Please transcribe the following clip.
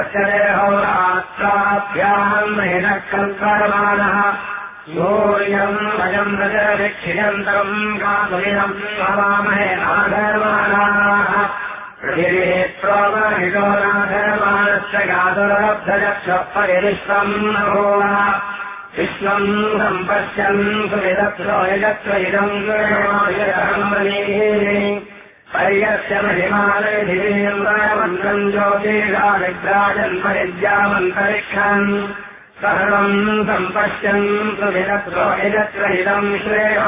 होरात्राभ्याम् महिनः कल्पमानः सूर्यम् वयम् रजरिक्षियन्तरम् गातुलिनम् भवामहे नाधर्माणाः पृथिवीः प्रोमहितो नाधर्माणस्य गातुरब्धजक्षः परिविश्वम् नभोः विश्वम् सम्पश्यन् सुविदत्रो यजत्र इदम् पर्यस्य महिमानधिवीन्द्रमन्त्रम् ज्योतिषाविद्राजन् परिद्यामन्तरिक्षन् सर्वम् सम्पश्यन् सुविदत्रो यजत्र इदम् श्रेयो